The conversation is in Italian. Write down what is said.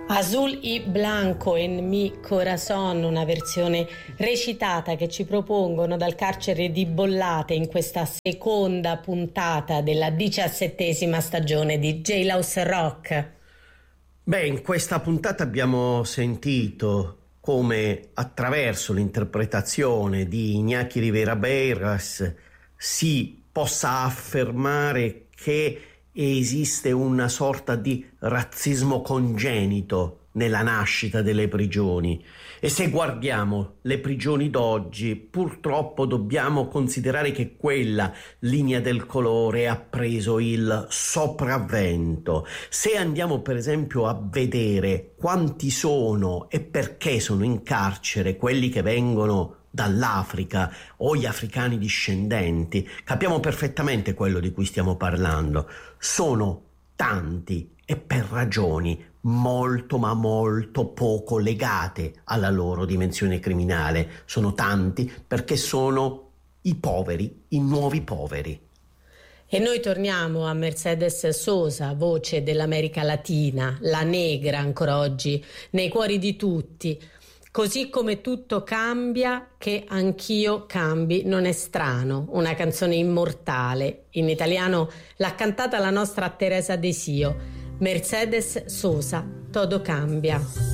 Azul y Blanco en mi corazón, una versione recitata che ci propongono dal carcere di Bollate in questa seconda puntata della 17ª stagione di Jailhouse Rock. Beh, in questa puntata abbiamo sentito come attraverso l'interpretazione di Iñaki Rivera Beiras si possa affermare che esiste una sorta di razzismo congenito nella nascita delle prigioni, e se guardiamo le prigioni d'oggi purtroppo dobbiamo considerare che quella linea del colore ha preso il sopravvento. Se andiamo per esempio a vedere quanti sono e perché sono in carcere quelli che vengono dall'Africa o gli africani discendenti, capiamo perfettamente quello di cui stiamo parlando. Sono tanti e per ragioni molto ma molto poco legate alla loro dimensione criminale. Sono tanti perché sono i poveri, i nuovi poveri. E noi torniamo a Mercedes Sosa, voce dell'America Latina, la negra ancora oggi, nei cuori di tutti. Così come tutto cambia, che anch'io cambi, non è strano, una canzone immortale. In italiano l'ha cantata la nostra Teresa Desio. Mercedes Sosa, Todo cambia.